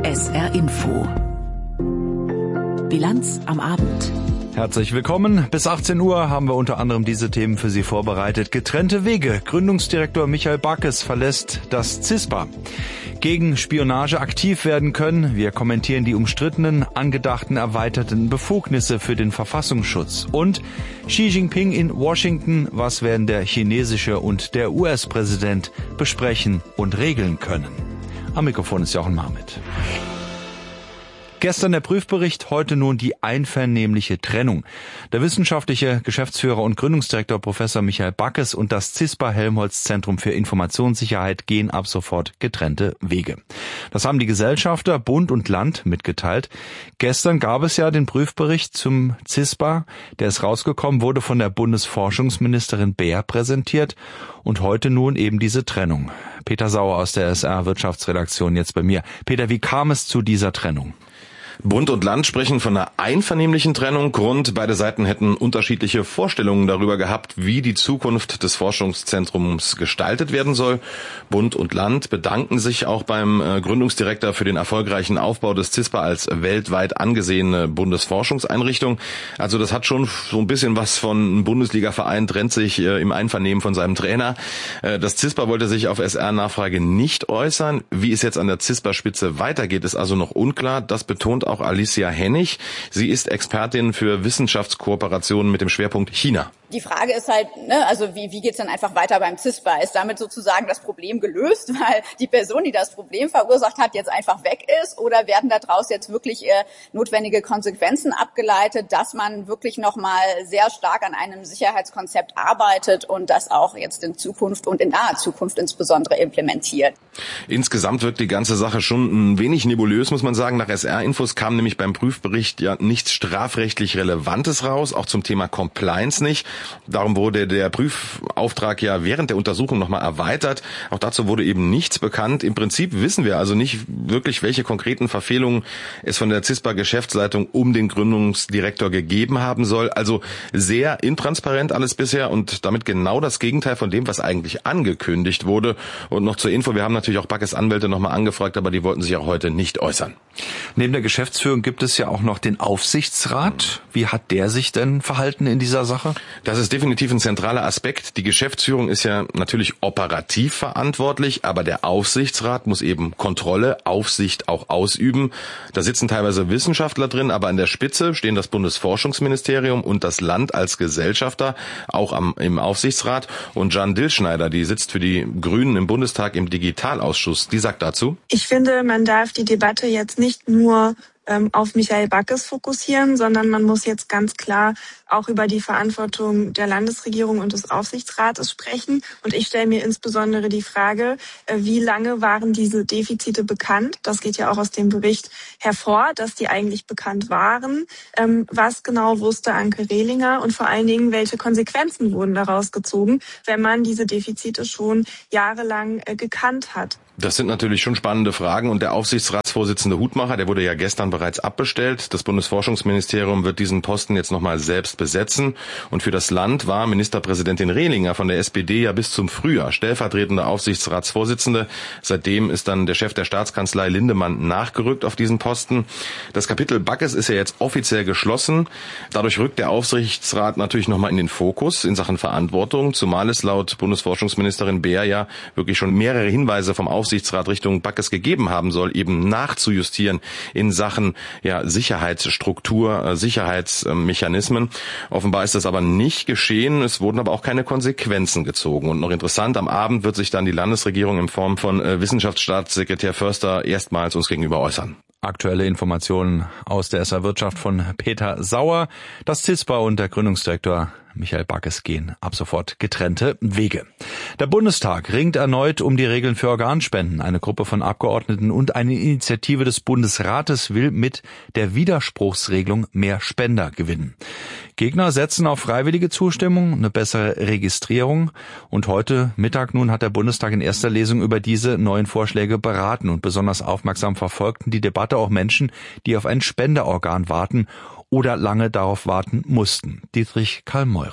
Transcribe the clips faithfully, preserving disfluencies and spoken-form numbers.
S R Info. Bilanz am Abend. Herzlich willkommen. Bis achtzehn Uhr haben wir unter anderem diese Themen für Sie vorbereitet. Getrennte Wege. Gründungsdirektor Michael Backes verlässt das CISPA. Gegen Spionage aktiv werden können. Wir kommentieren die umstrittenen, angedachten erweiterten Befugnisse für den Verfassungsschutz. Und Xi Jinping in Washington. Was werden der chinesische und der U S-Präsident besprechen und regeln können? Am Mikrofon ist Jochen Marmit. Gestern der Prüfbericht, heute nun die einvernehmliche Trennung. Der wissenschaftliche Geschäftsführer und Gründungsdirektor Professor Michael Backes und das CISPA-Helmholtz-Zentrum für Informationssicherheit gehen ab sofort getrennte Wege. Das haben die Gesellschafter Bund und Land mitgeteilt. Gestern gab es ja den Prüfbericht zum CISPA, der ist rausgekommen, wurde von der Bundesforschungsministerin Beer präsentiert und heute nun eben diese Trennung. Peter Sauer aus der S R-Wirtschaftsredaktion jetzt bei mir. Peter, wie kam es zu dieser Trennung? Bund und Land sprechen von einer einvernehmlichen Trennung. Grund, beide Seiten hätten unterschiedliche Vorstellungen darüber gehabt, wie die Zukunft des Forschungszentrums gestaltet werden soll. Bund und Land bedanken sich auch beim Gründungsdirektor für den erfolgreichen Aufbau des CISPA als weltweit angesehene Bundesforschungseinrichtung. Also das hat schon so ein bisschen was von einem Bundesliga-Verein, trennt sich im Einvernehmen von seinem Trainer. Das CISPA wollte sich auf S R-Nachfrage nicht äußern. Wie es jetzt an der CISPA-Spitze weitergeht, ist also noch unklar. Das betont auch Alicia Hennig. Sie ist Expertin für Wissenschaftskooperationen mit dem Schwerpunkt China. Die Frage ist halt, ne, also wie, wie geht's dann einfach weiter beim CISPA? Ist damit sozusagen das Problem gelöst, weil die Person, die das Problem verursacht hat, jetzt einfach weg ist? Oder werden daraus jetzt wirklich äh, notwendige Konsequenzen abgeleitet, dass man wirklich nochmal sehr stark an einem Sicherheitskonzept arbeitet und das auch jetzt in Zukunft und in naher Zukunft insbesondere implementiert? Insgesamt wirkt die ganze Sache schon ein wenig nebulös, muss man sagen. Nach S R-Infos kam nämlich beim Prüfbericht ja nichts strafrechtlich Relevantes raus, auch zum Thema Compliance nicht. Darum wurde der Prüfauftrag ja während der Untersuchung nochmal erweitert. Auch dazu wurde eben nichts bekannt. Im Prinzip wissen wir also nicht wirklich, welche konkreten Verfehlungen es von der CISPA-Geschäftsleitung um den Gründungsdirektor gegeben haben soll. Also sehr intransparent alles bisher und damit genau das Gegenteil von dem, was eigentlich angekündigt wurde. Und noch zur Info, wir haben natürlich auch Backes Anwälte nochmal angefragt, aber die wollten sich auch heute nicht äußern. Neben der Geschäftsführung gibt es ja auch noch den Aufsichtsrat. Wie hat der sich denn verhalten in dieser Sache? Das ist definitiv ein zentraler Aspekt. Die Geschäftsführung ist ja natürlich operativ verantwortlich, aber der Aufsichtsrat muss eben Kontrolle, Aufsicht auch ausüben. Da sitzen teilweise Wissenschaftler drin, aber an der Spitze stehen das Bundesforschungsministerium und das Land als Gesellschafter, auch am, im Aufsichtsrat. Und Jan Dilschneider, die sitzt für die Grünen im Bundestag im Digitalausschuss, die sagt dazu: Ich finde, man darf die Debatte jetzt nicht nur auf Michael Backes fokussieren, sondern man muss jetzt ganz klar auch über die Verantwortung der Landesregierung und des Aufsichtsrates sprechen. Und ich stelle mir insbesondere die Frage, wie lange waren diese Defizite bekannt? Das geht ja auch aus dem Bericht hervor, dass die eigentlich bekannt waren. Was genau wusste Anke Rehlinger und vor allen Dingen, welche Konsequenzen wurden daraus gezogen, wenn man diese Defizite schon jahrelang gekannt hat? Das sind natürlich schon spannende Fragen und der Aufsichtsratsvorsitzende Hutmacher, der wurde ja gestern bereits abbestellt. Das Bundesforschungsministerium wird diesen Posten jetzt nochmal selbst besetzen und für das Land war Ministerpräsidentin Rehlinger von der S P D ja bis zum Frühjahr stellvertretende Aufsichtsratsvorsitzende. Seitdem ist dann der Chef der Staatskanzlei Lindemann nachgerückt auf diesen Posten. Das Kapitel Backes ist ja jetzt offiziell geschlossen. Dadurch rückt der Aufsichtsrat natürlich nochmal in den Fokus in Sachen Verantwortung, zumal es laut Bundesforschungsministerin Beer ja wirklich schon mehrere Hinweise vom Aufsichtsrat Richtung Backes gegeben haben soll, eben nachzujustieren in Sachen ja, Sicherheitsstruktur, Sicherheitsmechanismen. Offenbar ist das aber nicht geschehen. Es wurden aber auch keine Konsequenzen gezogen. Und noch interessant, am Abend wird sich dann die Landesregierung in Form von Wissenschaftsstaatssekretär Förster erstmals uns gegenüber äußern. Aktuelle Informationen aus der S R-Wirtschaft von Peter Sauer. Das CISPA und der Gründungsdirektor Michael Backes gehen ab sofort getrennte Wege. Der Bundestag ringt erneut um die Regeln für Organspenden. Eine Gruppe von Abgeordneten und eine Initiative des Bundesrates will mit der Widerspruchsregelung mehr Spender gewinnen. Gegner setzen auf freiwillige Zustimmung, eine bessere Registrierung. Und heute Mittag nun hat der Bundestag in erster Lesung über diese neuen Vorschläge beraten. Und besonders aufmerksam verfolgten die Debatte auch Menschen, die auf ein Spenderorgan warten oder lange darauf warten mussten. Dietrich Karl Meurer.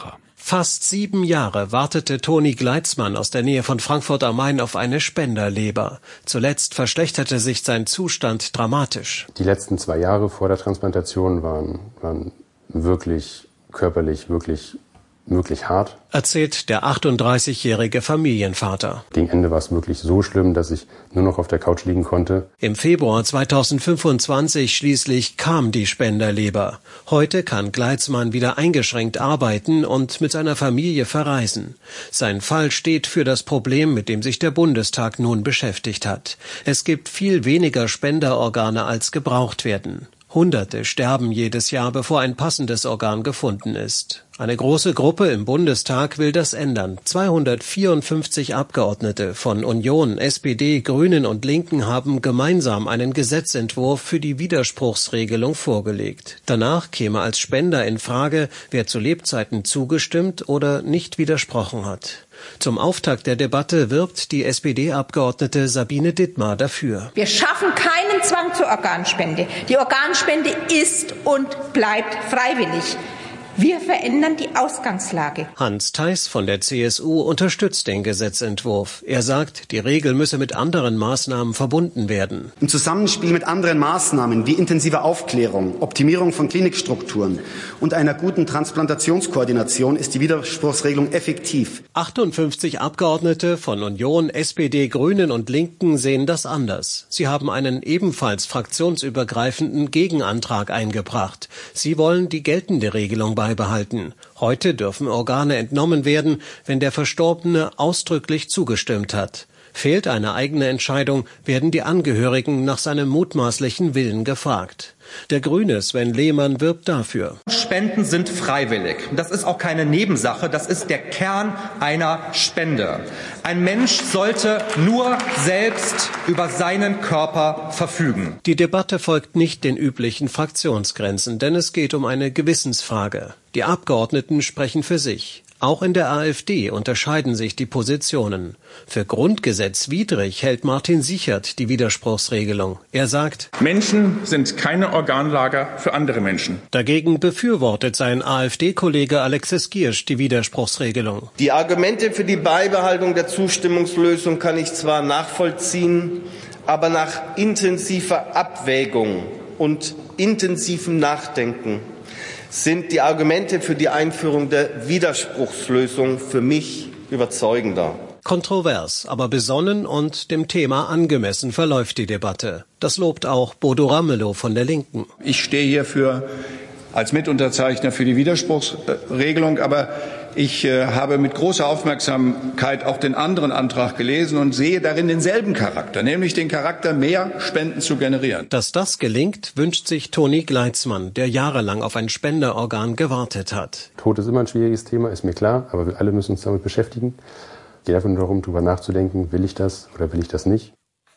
Fast sieben Jahre wartete Toni Gleitzmann aus der Nähe von Frankfurt am Main auf eine Spenderleber. Zuletzt verschlechterte sich sein Zustand dramatisch. Die letzten zwei Jahre vor der Transplantation waren, waren wirklich körperlich, wirklich wirklich hart. Erzählt der achtunddreißigjährige Familienvater. Gegen Ende war es wirklich so schlimm, dass ich nur noch auf der Couch liegen konnte. Im Februar zweitausendfünfundzwanzig schließlich kam die Spenderleber. Heute kann Gleitzmann wieder eingeschränkt arbeiten und mit seiner Familie verreisen. Sein Fall steht für das Problem, mit dem sich der Bundestag nun beschäftigt hat. Es gibt viel weniger Spenderorgane, als gebraucht werden. Hunderte sterben jedes Jahr, bevor ein passendes Organ gefunden ist. Eine große Gruppe im Bundestag will das ändern. zweihundertvierundfünfzig Abgeordnete von Union, S P D, Grünen und Linken haben gemeinsam einen Gesetzentwurf für die Widerspruchsregelung vorgelegt. Danach käme als Spender in Frage, wer zu Lebzeiten zugestimmt oder nicht widersprochen hat. Zum Auftakt der Debatte wirbt die S P D-Abgeordnete Sabine Dittmar dafür. Wir schaffen keinen Zwang zur Organspende. Die Organspende ist und bleibt freiwillig. Wir verändern die Ausgangslage. Hans Theis von der C S U unterstützt den Gesetzentwurf. Er sagt, die Regel müsse mit anderen Maßnahmen verbunden werden. Im Zusammenspiel mit anderen Maßnahmen wie intensiver Aufklärung, Optimierung von Klinikstrukturen und einer guten Transplantationskoordination ist die Widerspruchsregelung effektiv. achtundfünfzig Abgeordnete von Union, S P D, Grünen und Linken sehen das anders. Sie haben einen ebenfalls fraktionsübergreifenden Gegenantrag eingebracht. Sie wollen die geltende Regelung beibehalten. beibehalten. Heute dürfen Organe entnommen werden, wenn der Verstorbene ausdrücklich zugestimmt hat. Fehlt eine eigene Entscheidung, werden die Angehörigen nach seinem mutmaßlichen Willen gefragt. Der Grüne Sven Lehmann wirbt dafür. Spenden sind freiwillig. Das ist auch keine Nebensache, das ist der Kern einer Spende. Ein Mensch sollte nur selbst über seinen Körper verfügen. Die Debatte folgt nicht den üblichen Fraktionsgrenzen, denn es geht um eine Gewissensfrage. Die Abgeordneten sprechen für sich. Auch in der AfD unterscheiden sich die Positionen. Für grundgesetzwidrig hält Martin Sichert die Widerspruchsregelung. Er sagt, Menschen sind keine Organlager für andere Menschen. Dagegen befürwortet sein AfD-Kollege Alexis Giersch die Widerspruchsregelung. Die Argumente für die Beibehaltung der Zustimmungslösung kann ich zwar nachvollziehen, aber nach intensiver Abwägung und intensivem Nachdenken sind die Argumente für die Einführung der Widerspruchslösung für mich überzeugender. Kontrovers, aber besonnen und dem Thema angemessen verläuft die Debatte. Das lobt auch Bodo Ramelow von der Linken. Ich stehe hier für, als Mitunterzeichner für die Widerspruchsregelung, aber ich äh, habe mit großer Aufmerksamkeit auch den anderen Antrag gelesen und sehe darin denselben Charakter, nämlich den Charakter, mehr Spenden zu generieren. Dass das gelingt, wünscht sich Toni Gleitzmann, der jahrelang auf ein Spenderorgan gewartet hat. Tod ist immer ein schwieriges Thema, ist mir klar, aber wir alle müssen uns damit beschäftigen. Es geht einfach nur darum, darüber nachzudenken, will ich das oder will ich das nicht.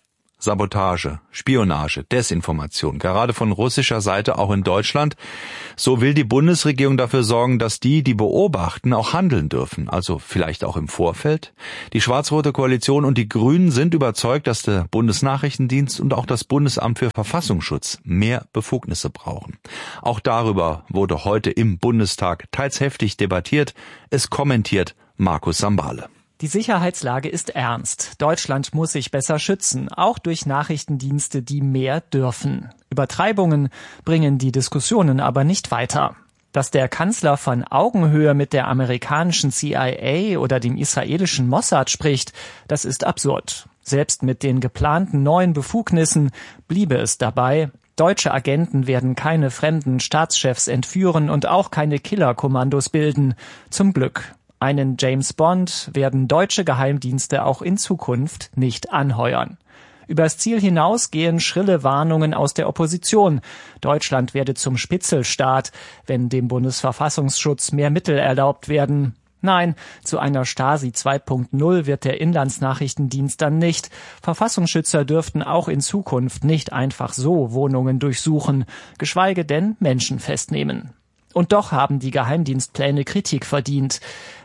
Sabotage, Spionage, Desinformation, gerade von russischer Seite auch in Deutschland. So will die Bundesregierung dafür sorgen, dass die, die beobachten, auch handeln dürfen, also vielleicht auch im Vorfeld. Die schwarz-rote Koalition und die Grünen sind überzeugt, dass der Bundesnachrichtendienst und auch das Bundesamt für Verfassungsschutz mehr Befugnisse brauchen. Auch darüber wurde heute im Bundestag teils heftig debattiert. Es kommentiert Markus Sambale. Die Sicherheitslage ist ernst. Deutschland muss sich besser schützen, auch durch Nachrichtendienste, die mehr dürfen. Übertreibungen bringen die Diskussionen aber nicht weiter. Dass der Kanzler von Augenhöhe mit der amerikanischen C I A oder dem israelischen Mossad spricht, das ist absurd. Selbst mit den geplanten neuen Befugnissen bliebe es dabei. Deutsche Agenten werden keine fremden Staatschefs entführen und auch keine Killerkommandos bilden. Zum Glück. Einen James Bond werden deutsche Geheimdienste auch in Zukunft nicht anheuern. Übers Ziel hinaus gehen schrille Warnungen aus der Opposition. Deutschland werde zum Spitzelstaat, wenn dem Bundesverfassungsschutz mehr Mittel erlaubt werden. Nein, zu einer Stasi zwei Punkt null wird der Inlandsnachrichtendienst dann nicht. Verfassungsschützer dürften auch in Zukunft nicht einfach so Wohnungen durchsuchen, geschweige denn Menschen festnehmen. Und doch haben die Geheimdienstpläne Kritik verdient.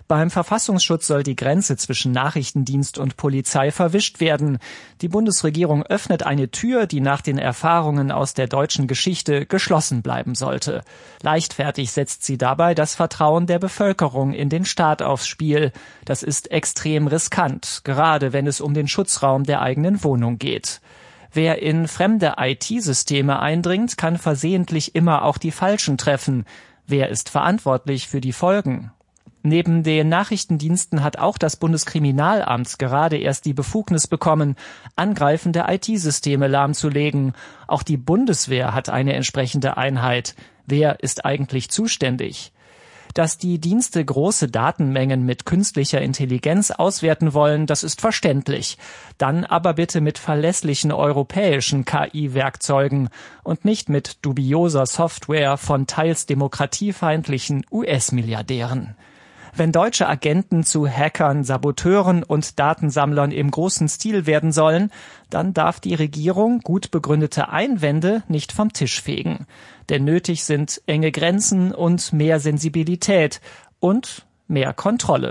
Beim Verfassungsschutz soll die Grenze zwischen Nachrichtendienst und Polizei verwischt werden. Die Bundesregierung öffnet eine Tür, die nach den Erfahrungen aus der deutschen Geschichte geschlossen bleiben sollte. Leichtfertig setzt sie dabei das Vertrauen der Bevölkerung in den Staat aufs Spiel. Das ist extrem riskant, gerade wenn es um den Schutzraum der eigenen Wohnung geht. Wer in fremde I T-Systeme eindringt, kann versehentlich immer auch die Falschen treffen. Wer ist verantwortlich für die Folgen? Neben den Nachrichtendiensten hat auch das Bundeskriminalamt gerade erst die Befugnis bekommen, angreifende I T-Systeme lahmzulegen. Auch die Bundeswehr hat eine entsprechende Einheit. Wer ist eigentlich zuständig? Dass die Dienste große Datenmengen mit künstlicher Intelligenz auswerten wollen, das ist verständlich. Dann aber bitte mit verlässlichen europäischen K I-Werkzeugen und nicht mit dubioser Software von teils demokratiefeindlichen U S-Milliardären. Wenn deutsche Agenten zu Hackern, Saboteuren und Datensammlern im großen Stil werden sollen, dann darf die Regierung gut begründete Einwände nicht vom Tisch fegen. Denn nötig sind enge Grenzen und mehr Sensibilität und mehr Kontrolle.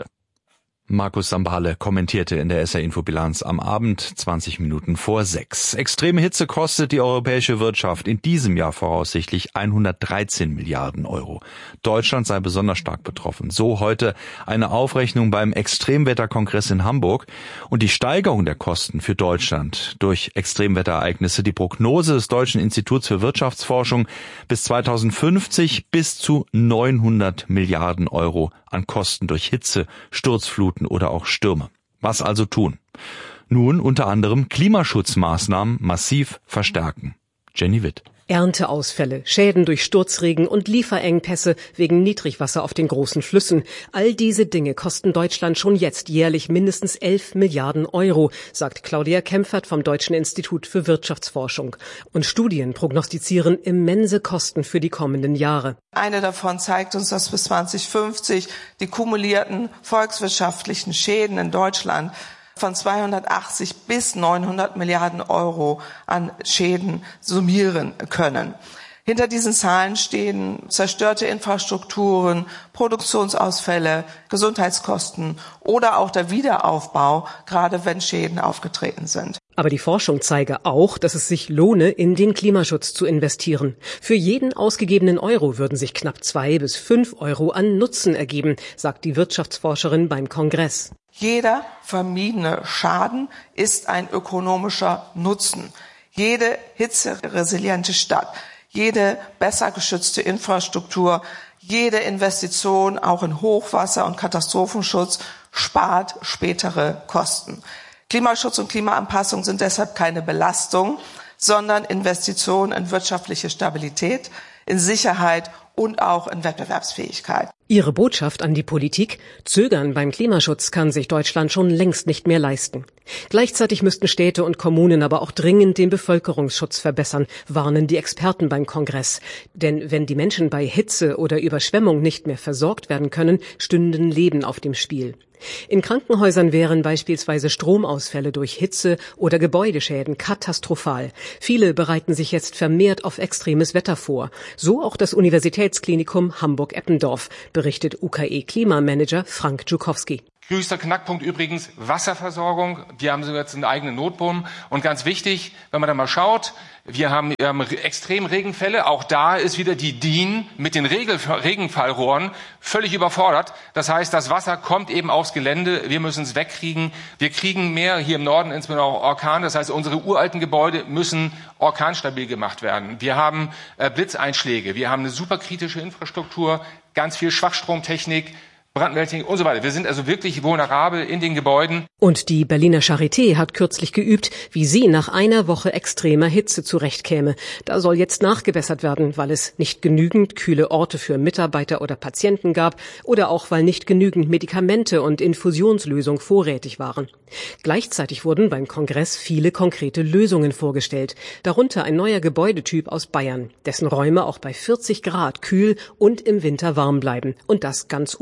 Markus Sambale kommentierte in der S R-Infobilanz am Abend, zwanzig Minuten vor sechs. Extreme Hitze kostet die europäische Wirtschaft in diesem Jahr voraussichtlich hundertdreizehn Milliarden Euro. Deutschland sei besonders stark betroffen. So heute eine Aufrechnung beim Extremwetterkongress in Hamburg. Und die Steigerung der Kosten für Deutschland durch Extremwetterereignisse, die Prognose des Deutschen Instituts für Wirtschaftsforschung bis zweitausendfünfzig bis zu neunhundert Milliarden Euro an Kosten durch Hitze, Sturzfluten oder auch Stürme. Was also tun? Nun unter anderem Klimaschutzmaßnahmen massiv verstärken. Jenny Witt. Ernteausfälle, Schäden durch Sturzregen und Lieferengpässe wegen Niedrigwasser auf den großen Flüssen. All diese Dinge kosten Deutschland schon jetzt jährlich mindestens elf Milliarden Euro, sagt Claudia Kempfert vom Deutschen Institut für Wirtschaftsforschung. Und Studien prognostizieren immense Kosten für die kommenden Jahre. Eine davon zeigt uns, dass bis zweitausendfünfzig die kumulierten volkswirtschaftlichen Schäden in Deutschland von zweihundertachtzig bis neunhundert Milliarden Euro an Schäden summieren können. Hinter diesen Zahlen stehen zerstörte Infrastrukturen, Produktionsausfälle, Gesundheitskosten oder auch der Wiederaufbau, gerade wenn Schäden aufgetreten sind. Aber die Forschung zeige auch, dass es sich lohne, in den Klimaschutz zu investieren. Für jeden ausgegebenen Euro würden sich knapp zwei bis fünf Euro an Nutzen ergeben, sagt die Wirtschaftsforscherin beim Kongress. Jeder vermiedene Schaden ist ein ökonomischer Nutzen. Jede hitzeresiliente Stadt, jede besser geschützte Infrastruktur, jede Investition auch in Hochwasser- und Katastrophenschutz spart spätere Kosten. Klimaschutz und Klimaanpassung sind deshalb keine Belastung, sondern Investitionen in wirtschaftliche Stabilität, in Sicherheit und auch in Wettbewerbsfähigkeit. Ihre Botschaft an die Politik: Zögern beim Klimaschutz kann sich Deutschland schon längst nicht mehr leisten. Gleichzeitig müssten Städte und Kommunen aber auch dringend den Bevölkerungsschutz verbessern, warnen die Experten beim Kongress. Denn wenn die Menschen bei Hitze oder Überschwemmung nicht mehr versorgt werden können, stünden Leben auf dem Spiel. In Krankenhäusern wären beispielsweise Stromausfälle durch Hitze oder Gebäudeschäden katastrophal. Viele bereiten sich jetzt vermehrt auf extremes Wetter vor. So auch das Universitätsklinikum Hamburg-Eppendorf, berichtet U K E-Klimamanager Frank Dżukowski. Größter Knackpunkt übrigens Wasserversorgung. Wir haben sogar jetzt einen eigenen Notboom. Und ganz wichtig, wenn man da mal schaut, wir haben, wir haben extrem Regenfälle. Auch da ist wieder die D I N mit den Regel, Regenfallrohren völlig überfordert. Das heißt, das Wasser kommt eben aufs Gelände. Wir müssen es wegkriegen. Wir kriegen mehr hier im Norden, insbesondere auch Orkan. Das heißt, unsere uralten Gebäude müssen orkanstabil gemacht werden. Wir haben äh, Blitzeinschläge. Wir haben eine superkritische Infrastruktur, ganz viel Schwachstromtechnik, Brandmeldtechnik und so weiter. Wir sind also wirklich vulnerabel in den Gebäuden. Und die Berliner Charité hat kürzlich geübt, wie sie nach einer Woche extremer Hitze zurechtkäme. Da soll jetzt nachgebessert werden, weil es nicht genügend kühle Orte für Mitarbeiter oder Patienten gab oder auch weil nicht genügend Medikamente und Infusionslösung vorrätig waren. Gleichzeitig wurden beim Kongress viele konkrete Lösungen vorgestellt, darunter ein neuer Gebäudetyp aus Bayern, dessen Räume auch bei vierzig Grad kühl und im Winter warm bleiben und das ganz ohne Heizung.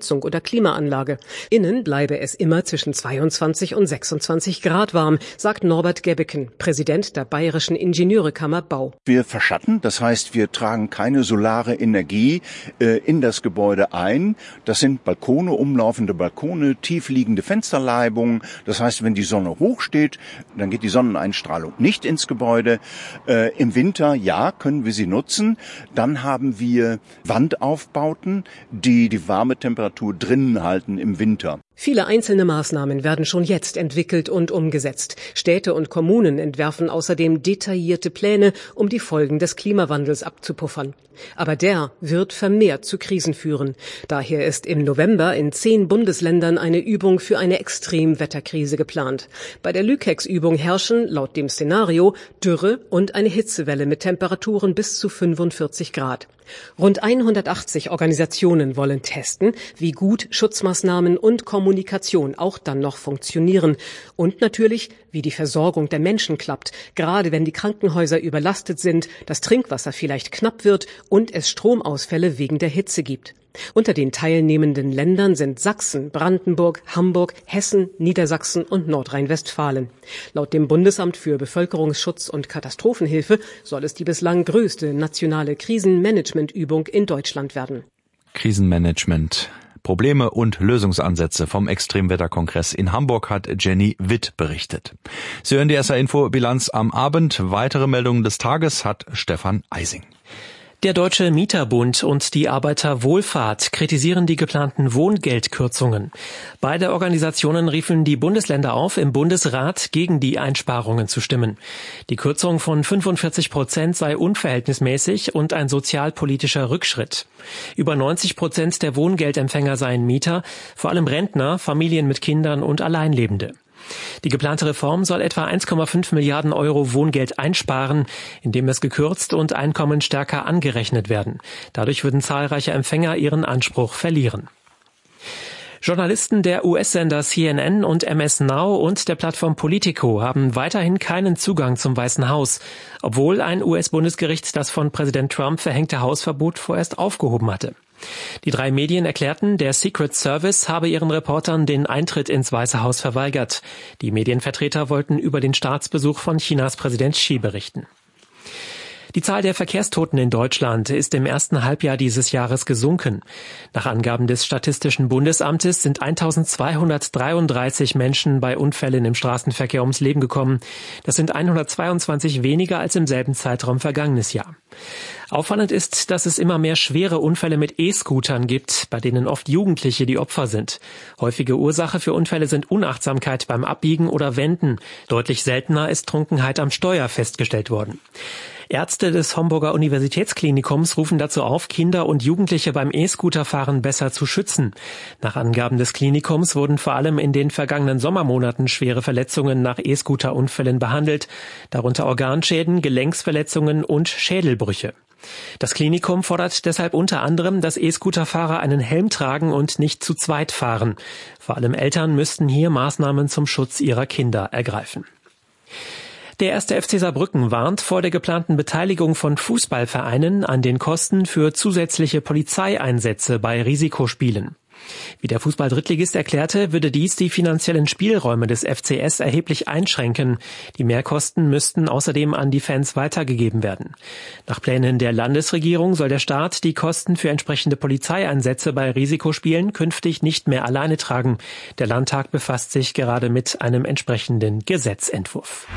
Heizung oder Klimaanlage. Innen bleibe es immer zwischen zweiundzwanzig und sechsundzwanzig Grad warm, sagt Norbert Gebbeken, Präsident der Bayerischen Ingenieurekammer Bau. Wir verschatten, das heißt, wir tragen keine solare Energie äh, in das Gebäude ein. Das sind Balkone, umlaufende Balkone, tiefliegende Fensterleibungen. Das heißt, wenn die Sonne hoch steht, dann geht die Sonneneinstrahlung nicht ins Gebäude. Äh, Im Winter, ja, können wir sie nutzen. Dann haben wir Wandaufbauten, die die warme Temperatur drinnen halten im Winter. Viele einzelne Maßnahmen werden schon jetzt entwickelt und umgesetzt. Städte und Kommunen entwerfen außerdem detaillierte Pläne, um die Folgen des Klimawandels abzupuffern. Aber der wird vermehrt zu Krisen führen. Daher ist im November in zehn Bundesländern eine Übung für eine Extremwetterkrise geplant. Bei der Lükex-Übung herrschen laut dem Szenario Dürre und eine Hitzewelle mit Temperaturen bis zu fünfundvierzig Grad. Rund hundertachtzig Organisationen wollen testen, wie gut Schutzmaßnahmen und Kommunikation auch dann noch funktionieren. Und natürlich, wie die Versorgung der Menschen klappt, gerade wenn die Krankenhäuser überlastet sind, das Trinkwasser vielleicht knapp wird und es Stromausfälle wegen der Hitze gibt. Unter den teilnehmenden Ländern sind Sachsen, Brandenburg, Hamburg, Hessen, Niedersachsen und Nordrhein-Westfalen. Laut dem Bundesamt für Bevölkerungsschutz und Katastrophenhilfe soll es die bislang größte nationale Krisenmanagementübung in Deutschland werden. Krisenmanagement. Probleme und Lösungsansätze vom Extremwetterkongress in Hamburg hat Jenny Witt berichtet. Sie hören die S R-Info Bilanz am Abend. Weitere Meldungen des Tages hat Stefan Eising. Der Deutsche Mieterbund und die Arbeiterwohlfahrt kritisieren die geplanten Wohngeldkürzungen. Beide Organisationen riefen die Bundesländer auf, im Bundesrat gegen die Einsparungen zu stimmen. Die Kürzung von fünfundvierzig Prozent sei unverhältnismäßig und ein sozialpolitischer Rückschritt. Über neunzig Prozent der Wohngeldempfänger seien Mieter, vor allem Rentner, Familien mit Kindern und Alleinlebende. Die geplante Reform soll etwa eins Komma fünf Milliarden Euro Wohngeld einsparen, indem es gekürzt und Einkommen stärker angerechnet werden. Dadurch würden zahlreiche Empfänger ihren Anspruch verlieren. Journalisten der U S-Sender C N N und M S Now und der Plattform Politico haben weiterhin keinen Zugang zum Weißen Haus, obwohl ein U S-Bundesgericht das von Präsident Trump verhängte Hausverbot vorerst aufgehoben hatte. Die drei Medien erklärten, der Secret Service habe ihren Reportern den Eintritt ins Weiße Haus verweigert. Die Medienvertreter wollten über den Staatsbesuch von Chinas Präsident Xi berichten. Die Zahl der Verkehrstoten in Deutschland ist im ersten Halbjahr dieses Jahres gesunken. Nach Angaben des Statistischen Bundesamtes sind eintausendzweihundertdreiunddreißig Menschen bei Unfällen im Straßenverkehr ums Leben gekommen. Das sind hundertzweiundzwanzig weniger als im selben Zeitraum vergangenes Jahr. Auffallend ist, dass es immer mehr schwere Unfälle mit E-Scootern gibt, bei denen oft Jugendliche die Opfer sind. Häufige Ursache für Unfälle sind Unachtsamkeit beim Abbiegen oder Wenden. Deutlich seltener ist Trunkenheit am Steuer festgestellt worden. Ärzte des Homburger Universitätsklinikums rufen dazu auf, Kinder und Jugendliche beim E-Scooterfahren besser zu schützen. Nach Angaben des Klinikums wurden vor allem in den vergangenen Sommermonaten schwere Verletzungen nach E-Scooter-Unfällen behandelt, darunter Organschäden, Gelenksverletzungen und Schädelbrüche. Das Klinikum fordert deshalb unter anderem, dass E-Scooterfahrer einen Helm tragen und nicht zu zweit fahren. Vor allem Eltern müssten hier Maßnahmen zum Schutz ihrer Kinder ergreifen. Der erste F C Saarbrücken warnt vor der geplanten Beteiligung von Fußballvereinen an den Kosten für zusätzliche Polizeieinsätze bei Risikospielen. Wie der Fußball-Drittligist erklärte, würde dies die finanziellen Spielräume des F C S erheblich einschränken. Die Mehrkosten müssten außerdem an die Fans weitergegeben werden. Nach Plänen der Landesregierung soll der Staat die Kosten für entsprechende Polizeieinsätze bei Risikospielen künftig nicht mehr alleine tragen. Der Landtag befasst sich gerade mit einem entsprechenden Gesetzentwurf.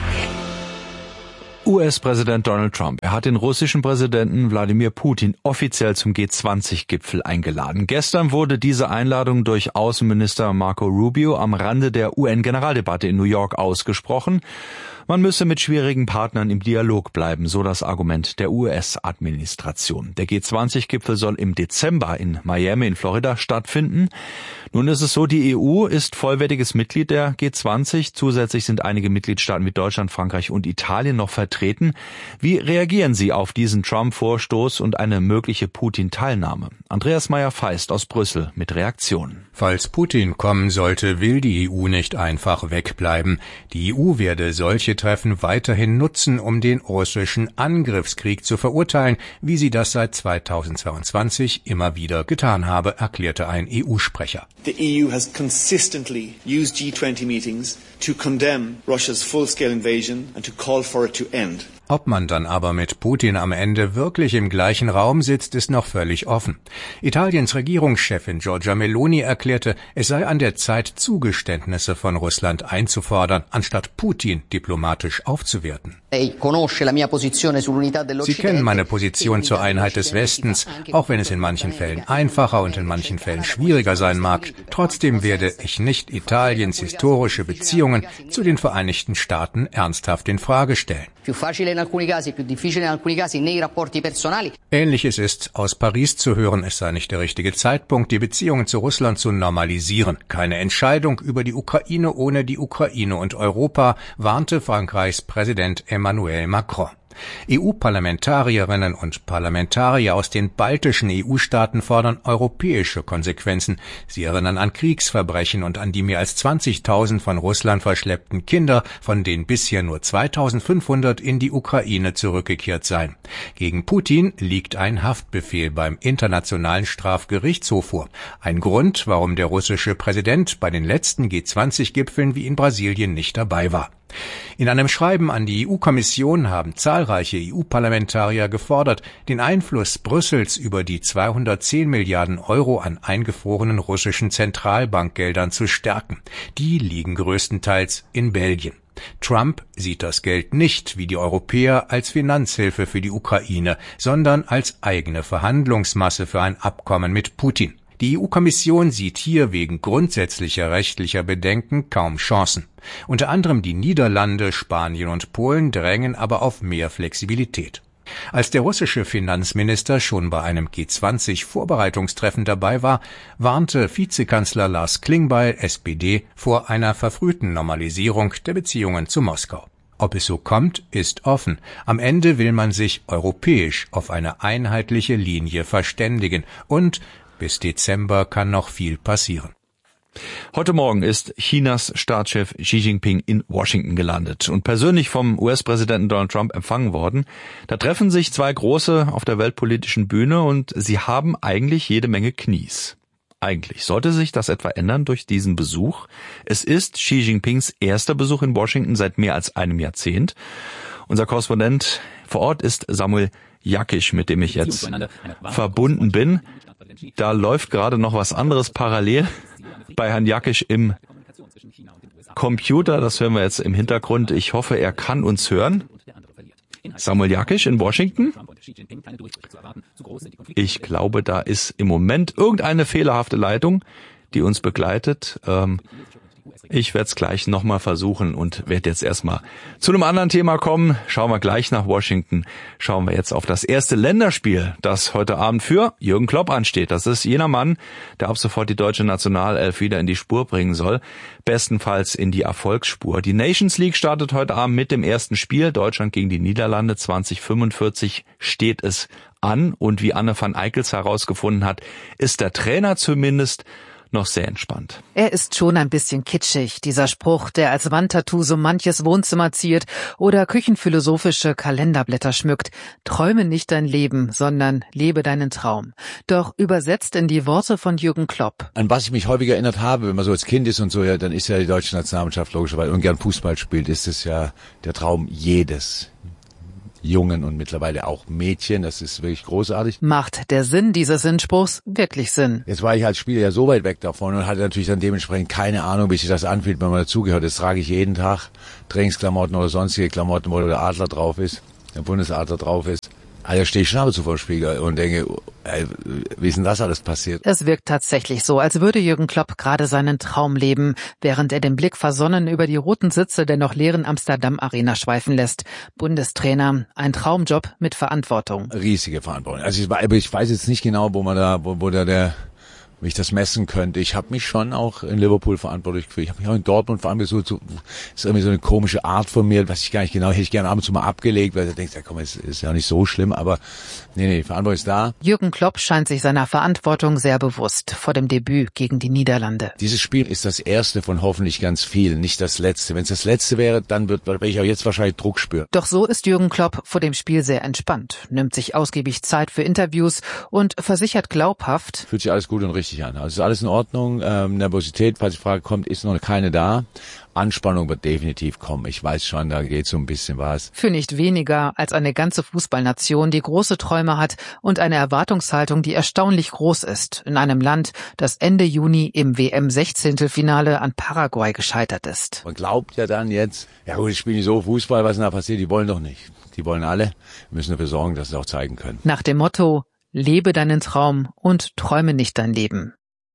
U S-Präsident Donald Trump. Er hat den russischen Präsidenten Wladimir Putin offiziell zum G zwanzig Gipfel eingeladen. Gestern wurde diese Einladung durch Außenminister Marco Rubio am Rande der U N-Generaldebatte in New York ausgesprochen. Man müsse mit schwierigen Partnern im Dialog bleiben, so das Argument der U S-Administration. Der G zwanzig Gipfel soll im Dezember in Miami in Florida stattfinden. Nun ist es so, die E U ist vollwertiges Mitglied der G zwanzig. Zusätzlich sind einige Mitgliedstaaten wie Deutschland, Frankreich und Italien noch vertreten. Wie reagieren Sie auf diesen Trump-Vorstoß und eine mögliche Putin-Teilnahme? Andreas Meyer-Feist aus Brüssel mit Reaktionen. Falls Putin kommen sollte, will die E U nicht einfach wegbleiben. Die E U werde solche Treffen weiterhin nutzen, um den russischen Angriffskrieg zu verurteilen, wie sie das seit zweitausendzweiundzwanzig immer wieder getan habe, erklärte ein E U-Sprecher. The E U has consistently used G twenty meetings to condemn Russia's full-scale invasion and to call for it to end. Ob man dann aber mit Putin am Ende wirklich im gleichen Raum sitzt, ist noch völlig offen. Italiens Regierungschefin Giorgia Meloni erklärte, es sei an der Zeit, Zugeständnisse von Russland einzufordern, anstatt Putin diplomatisch aufzuwerten. Sie kennen meine Position zur Einheit des Westens, auch wenn es in manchen Fällen einfacher und in manchen Fällen schwieriger sein mag. Trotzdem werde ich nicht Italiens historische Beziehungen zu den Vereinigten Staaten ernsthaft in Frage stellen. Ähnliches ist aus Paris zu hören, es sei nicht der richtige Zeitpunkt, die Beziehungen zu Russland zu normalisieren. Keine Entscheidung über die Ukraine ohne die Ukraine und Europa, warnte Frankreichs Präsident Emmanuel Macron. E U-Parlamentarierinnen und Parlamentarier aus den baltischen E U-Staaten fordern europäische Konsequenzen. Sie erinnern an Kriegsverbrechen und an die mehr als zwanzigtausend von Russland verschleppten Kinder, von denen bisher nur zweitausendfünfhundert in die Ukraine zurückgekehrt seien. Gegen Putin liegt ein Haftbefehl beim Internationalen Strafgerichtshof vor. Ein Grund, warum der russische Präsident bei den letzten G zwanzig Gipfeln wie in Brasilien nicht dabei war. In einem Schreiben an die E U-Kommission haben zahlreiche E U-Parlamentarier gefordert, den Einfluss Brüssels über die zweihundertzehn Milliarden Euro an eingefrorenen russischen Zentralbankgeldern zu stärken. Die liegen größtenteils in Belgien. Trump sieht das Geld nicht, wie die Europäer, als Finanzhilfe für die Ukraine, sondern als eigene Verhandlungsmasse für ein Abkommen mit Putin. Die E U-Kommission sieht hier wegen grundsätzlicher rechtlicher Bedenken kaum Chancen. Unter anderem die Niederlande, Spanien und Polen drängen aber auf mehr Flexibilität. Als der russische Finanzminister schon bei einem G zwanzig Vorbereitungstreffen dabei war, warnte Vizekanzler Lars Klingbeil, S P D, vor einer verfrühten Normalisierung der Beziehungen zu Moskau. Ob es so kommt, ist offen. Am Ende will man sich europäisch auf eine einheitliche Linie verständigen und bis Dezember kann noch viel passieren. Heute Morgen ist Chinas Staatschef Xi Jinping in Washington gelandet und persönlich vom U S-Präsidenten Donald Trump empfangen worden. Da treffen sich zwei Große auf der weltpolitischen Bühne und sie haben eigentlich jede Menge Knies. Eigentlich sollte sich das etwa ändern durch diesen Besuch. Es ist Xi Jinpings erster Besuch in Washington seit mehr als einem Jahrzehnt. Unser Korrespondent vor Ort ist Samuel Jakisch, mit dem ich jetzt verbunden bin. Da läuft gerade noch was anderes parallel bei Herrn Jakisch im Computer. Das hören wir jetzt im Hintergrund. Ich hoffe, er kann uns hören. Samuel Jakisch in Washington. Ich glaube, da ist im Moment irgendeine fehlerhafte Leitung, die uns begleitet. Ähm, Ich werde es gleich nochmal versuchen und werde jetzt erstmal zu einem anderen Thema kommen. Schauen wir gleich nach Washington. Schauen wir jetzt auf das erste Länderspiel, das heute Abend für Jürgen Klopp ansteht. Das ist jener Mann, der ab sofort die deutsche Nationalelf wieder in die Spur bringen soll. Bestenfalls in die Erfolgsspur. Die Nations League startet heute Abend mit dem ersten Spiel. Deutschland gegen die Niederlande. zwanzig fünfundvierzig steht es an. Und wie Anne van Eickels herausgefunden hat, ist der Trainer zumindest noch sehr entspannt. Er ist schon ein bisschen kitschig, dieser Spruch, der als Wandtattoo so manches Wohnzimmer ziert oder küchenphilosophische Kalenderblätter schmückt. Träume nicht dein Leben, sondern lebe deinen Traum. Doch übersetzt in die Worte von Jürgen Klopp. An was ich mich häufig erinnert habe, wenn man so als Kind ist und so, ja, dann ist ja die deutsche Nationalmannschaft logischerweise und gern Fußball spielt, ist es ja der Traum jedes Jungen und mittlerweile auch Mädchen, das ist wirklich großartig. Macht der Sinn dieses Sinnspruchs wirklich Sinn? Jetzt war ich als Spieler ja so weit weg davon und hatte natürlich dann dementsprechend keine Ahnung, wie sich das anfühlt, wenn man dazugehört. Das trage ich jeden Tag, Trainingsklamotten oder sonstige Klamotten, wo der Adler drauf ist, der Bundesadler drauf ist. Also stehe ich schon ab und zu vor dem Spiegel und denke, ey, wie ist denn das alles passiert? Es wirkt tatsächlich so, als würde Jürgen Klopp gerade seinen Traum leben, während er den Blick versonnen über die roten Sitze der noch leeren Amsterdam Arena schweifen lässt. Bundestrainer, ein Traumjob mit Verantwortung. Riesige Verantwortung. Also ich, ich weiß jetzt nicht genau, wo man da, wo, wo da der wenn ich das messen könnte. Ich habe mich schon auch in Liverpool verantwortlich gefühlt. Ich habe mich auch in Dortmund verantwortlich gefühlt. So, ist irgendwie so eine komische Art von mir, was ich gar nicht genau, hätte ich gerne ab und zu mal abgelegt, weil du denkst, ja komm, es ist ja nicht so schlimm, aber nee, nee, die Verantwortung ist da. Jürgen Klopp scheint sich seiner Verantwortung sehr bewusst vor dem Debüt gegen die Niederlande. Dieses Spiel ist das erste von hoffentlich ganz vielen, nicht das letzte. Wenn es das letzte wäre, dann wird, werde ich auch jetzt wahrscheinlich Druck spüren. Doch so ist Jürgen Klopp vor dem Spiel sehr entspannt, nimmt sich ausgiebig Zeit für Interviews und versichert glaubhaft: Fühlt sich alles gut und richtig an. Also ist alles in Ordnung. Ähm, Nervosität, falls die Frage kommt, ist noch keine da. Anspannung wird definitiv kommen. Ich weiß schon, da geht so ein bisschen was. Für nicht weniger als eine ganze Fußballnation, die große Träume hat und eine Erwartungshaltung, die erstaunlich groß ist, in einem Land, das Ende Juni im W M-Sechzehntelfinale an Paraguay gescheitert ist. Man glaubt ja dann jetzt, ja gut, ich spiele nicht so Fußball, was denn da passiert? Die wollen doch nicht. Die wollen alle. Wir müssen dafür sorgen, dass sie es auch zeigen können. Nach dem Motto: Lebe deinen Traum und träume nicht dein Leben.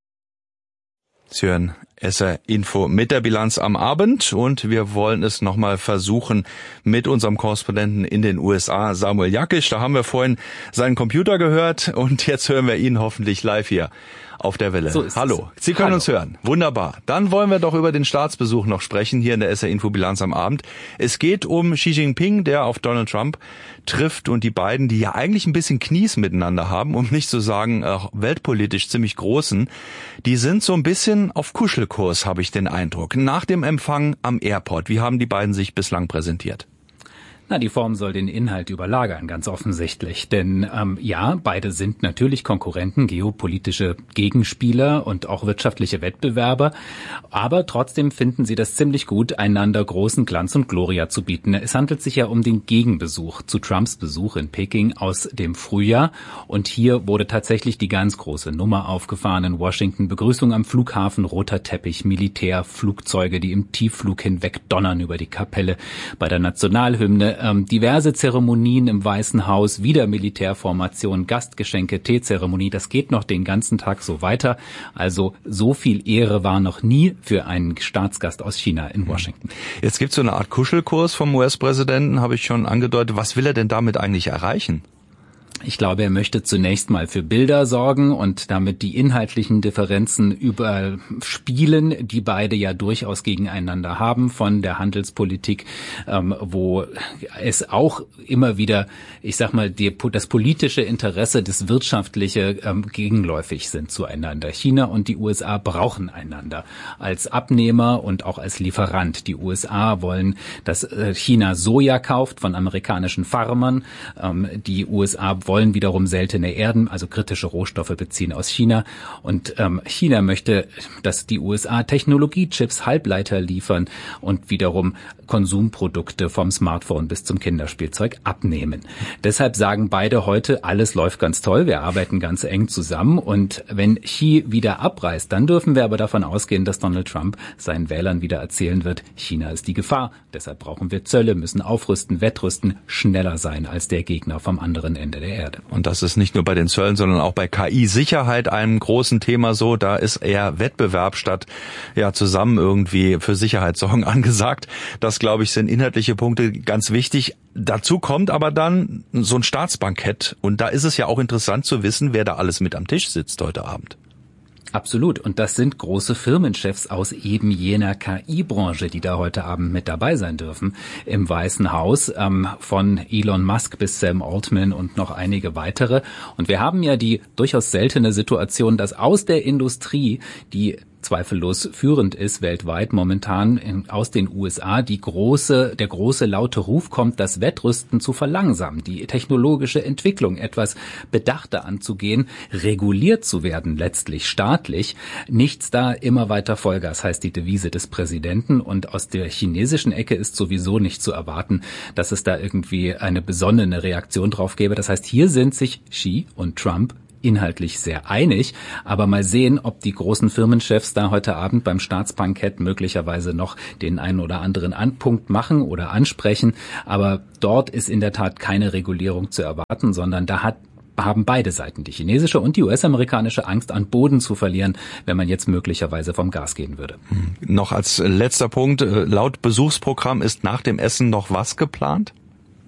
Sie hören S R Info mit der Bilanz am Abend und wir wollen es nochmal versuchen mit unserem Korrespondenten in den U S A, Samuel Jakisch. Da haben wir vorhin seinen Computer gehört und jetzt hören wir ihn hoffentlich live hier auf der Welle. So Hallo, Sie können Hallo. uns hören. Wunderbar. Dann wollen wir doch über den Staatsbesuch noch sprechen hier in der S R Info Bilanz am Abend. Es geht um Xi Jinping, der auf Donald Trump trifft und die beiden, die ja eigentlich ein bisschen Knies miteinander haben, um nicht zu sagen äh, weltpolitisch ziemlich großen, die sind so ein bisschen auf Kuschelkurs, habe ich den Eindruck. Nach dem Empfang am Airport, wie haben die beiden sich bislang präsentiert? Na, die Form soll den Inhalt überlagern, ganz offensichtlich. Denn ähm, ja, beide sind natürlich Konkurrenten, geopolitische Gegenspieler und auch wirtschaftliche Wettbewerber. Aber trotzdem finden sie das ziemlich gut, einander großen Glanz und Gloria zu bieten. Es handelt sich ja um den Gegenbesuch zu Trumps Besuch in Peking aus dem Frühjahr. Und hier wurde tatsächlich die ganz große Nummer aufgefahren in Washington. Begrüßung am Flughafen, roter Teppich, Militär, Flugzeuge, die im Tiefflug hinweg donnern über die Kapelle. Bei der Nationalhymne Ähm, diverse Zeremonien im Weißen Haus, wieder Militärformation, Gastgeschenke, Teezeremonie, das geht noch den ganzen Tag so weiter. Also so viel Ehre war noch nie für einen Staatsgast aus China in Washington. Jetzt gibt es so eine Art Kuschelkurs vom U S-Präsidenten, habe ich schon angedeutet. Was will er denn damit eigentlich erreichen? Ich glaube, er möchte zunächst mal für Bilder sorgen und damit die inhaltlichen Differenzen überspielen, die beide ja durchaus gegeneinander haben, von der Handelspolitik, ähm, wo es auch immer wieder, ich sag mal, die, das politische Interesse, das wirtschaftliche ähm, gegenläufig sind zueinander. China und die U S A brauchen einander als Abnehmer und auch als Lieferant. Die U S A wollen, dass äh, China Soja kauft von amerikanischen Farmern. Ähm, die U S A wollen wiederum seltene Erden, also kritische Rohstoffe beziehen aus China. Und ähm, China möchte, dass die U S A Technologiechips, Halbleiter liefern und wiederum Konsumprodukte vom Smartphone bis zum Kinderspielzeug abnehmen. Deshalb sagen beide heute, alles läuft ganz toll, wir arbeiten ganz eng zusammen. Und wenn Xi wieder abreist, dann dürfen wir aber davon ausgehen, dass Donald Trump seinen Wählern wieder erzählen wird, China ist die Gefahr. Deshalb brauchen wir Zölle, müssen aufrüsten, wettrüsten, schneller sein als der Gegner vom anderen Ende der Erde. Und das ist nicht nur bei den Zöllen, sondern auch bei K I-Sicherheit einem großen Thema so. Da ist eher Wettbewerb statt ja zusammen irgendwie für Sicherheit sorgen angesagt. Das, glaube ich, sind inhaltliche Punkte ganz wichtig. Dazu kommt aber dann so ein Staatsbankett. Und da ist es ja auch interessant zu wissen, wer da alles mit am Tisch sitzt heute Abend. Absolut. Und das sind große Firmenchefs aus eben jener K I-Branche, die da heute Abend mit dabei sein dürfen im Weißen Haus, ähm, von Elon Musk bis Sam Altman und noch einige weitere. Und wir haben ja die durchaus seltene Situation, dass aus der Industrie, die zweifellos führend ist weltweit momentan in, aus den U S A, die große, der große laute Ruf kommt, das Wettrüsten zu verlangsamen, die technologische Entwicklung etwas bedachter anzugehen, reguliert zu werden, letztlich staatlich. Nichts da, immer weiter Vollgas, heißt die Devise des Präsidenten. Und aus der chinesischen Ecke ist sowieso nicht zu erwarten, dass es da irgendwie eine besonnene Reaktion drauf gäbe. Das heißt, hier sind sich Xi und Trump inhaltlich sehr einig, aber mal sehen, ob die großen Firmenchefs da heute Abend beim Staatsbankett möglicherweise noch den einen oder anderen Anpunkt machen oder ansprechen. Aber dort ist in der Tat keine Regulierung zu erwarten, sondern da hat haben beide Seiten, die chinesische und die U S-amerikanische, Angst, an Boden zu verlieren, wenn man jetzt möglicherweise vom Gas gehen würde. Hm. Noch als letzter Punkt, laut Besuchsprogramm ist nach dem Essen noch was geplant?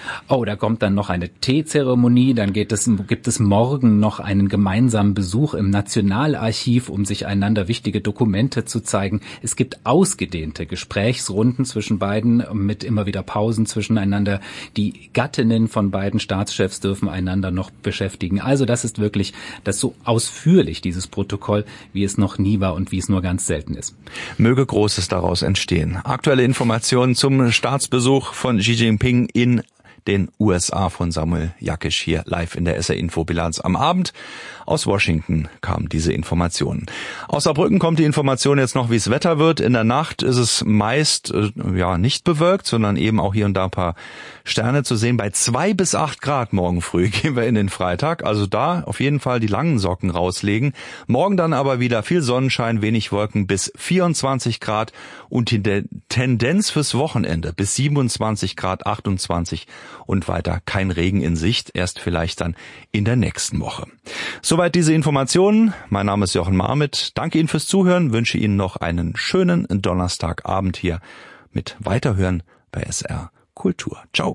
Oh, da kommt dann noch eine Teezeremonie, dann geht es, gibt es morgen noch einen gemeinsamen Besuch im Nationalarchiv, um sich einander wichtige Dokumente zu zeigen. Es gibt ausgedehnte Gesprächsrunden zwischen beiden mit immer wieder Pausen zwischeneinander. Die Gattinnen von beiden Staatschefs dürfen einander noch beschäftigen. Also das ist wirklich das so ausführlich, dieses Protokoll, wie es noch nie war und wie es nur ganz selten ist. Möge Großes daraus entstehen. Aktuelle Informationen zum Staatsbesuch von Xi Jinping in den U S A von Samuel Jakisch hier live in der S R-Info-Bilanz am Abend. Aus Washington kamen diese Informationen. Aus Saarbrücken kommt die Information jetzt noch, wie es Wetter wird. In der Nacht ist es meist äh, ja nicht bewölkt, sondern eben auch hier und da ein paar Sterne zu sehen. Bei zwei bis acht Grad morgen früh gehen wir in den Freitag. Also da auf jeden Fall die langen Socken rauslegen. Morgen dann aber wieder viel Sonnenschein, wenig Wolken bis vierundzwanzig Grad und die Tendenz fürs Wochenende bis siebenundzwanzig Grad, achtundzwanzig und weiter kein Regen in Sicht. Erst vielleicht dann in der nächsten Woche. Soweit diese Informationen. Mein Name ist Jochen Marmit. Danke Ihnen fürs Zuhören. Wünsche Ihnen noch einen schönen Donnerstagabend hier mit Weiterhören bei S R Kultur. Ciao.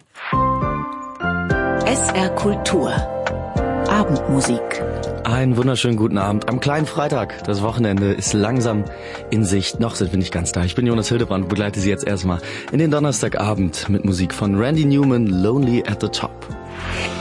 S R Kultur. Abendmusik. Einen wunderschönen guten Abend am kleinen Freitag. Das Wochenende ist langsam in Sicht. Noch sind wir nicht ganz da. Ich bin Jonas Hildebrand und begleite Sie jetzt erstmal in den Donnerstagabend mit Musik von Randy Newman, Lonely at the Top.